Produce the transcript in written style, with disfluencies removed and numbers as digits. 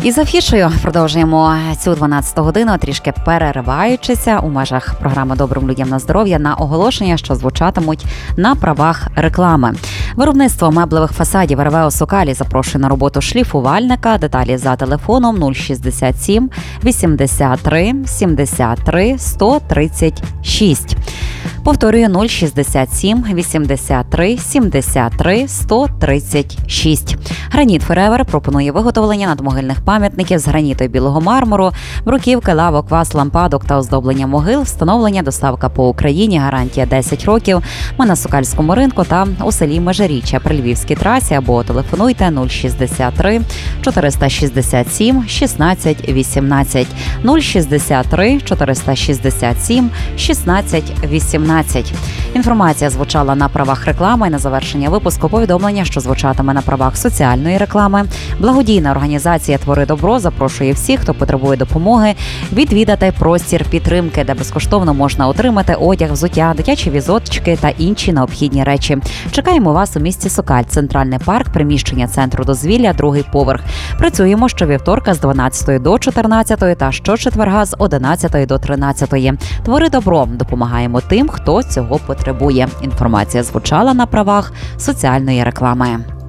І з афішою продовжуємо цю 12-ту годину, трішки перериваючися у межах програми «Добрим людям на здоров'я» на оголошення, що звучатимуть на правах реклами. Виробництво меблевих фасадів РВО «Сокалі» запрошує на роботу шліфувальника. Деталі за телефоном 067 83 73 136. Повторюю, 067 83 73 136. Граніт Форевер пропонує виготовлення надмогильних пам'ятників з граніту і білого мармуру, бруківки, лавок, ваз, лампадок та оздоблення могил, встановлення, доставка по Україні, гарантія 10 років. Ми на Сокальському ринку та у селі Межиріччя при Львівській трасі або телефонуйте 063 467 16 18 063 467 16 18. Інформація звучала на правах реклами, і на завершення випуску повідомлення, що звучатиме на правах соціальної реклами. Благодійна організація «Твори добро» запрошує всіх, хто потребує допомоги, відвідати простір підтримки, де безкоштовно можна отримати одяг, взуття, дитячі візочки та інші необхідні речі. Чекаємо вас у місті Сокаль, Центральний парк, приміщення центру дозвілля, 2-й поверх. Працюємо щовівторка з 12 до 14 та щочетверга з 11 до 13. «Твори добро» – допомагаємо тим, хто цього потребує. Інформація звучала на правах соціальної реклами.